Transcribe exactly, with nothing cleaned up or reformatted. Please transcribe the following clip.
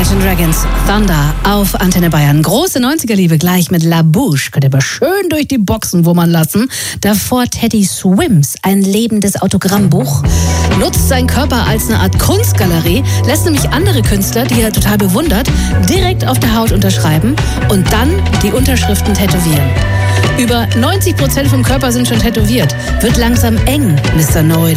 Imagine Dragons, Thunder auf Antenne Bayern. Große neunziger-Liebe gleich mit La Bouche. Könnt ihr aber schön durch die Boxen wummern lassen. Davor Teddy Swims, ein lebendes Autogrammbuch. Nutzt seinen Körper als eine Art Kunstgalerie, lässt nämlich andere Künstler, die er total bewundert, direkt auf der Haut unterschreiben und dann die Unterschriften tätowieren. Über neunzig Prozent vom Körper sind schon tätowiert. Wird langsam eng, Mister Know It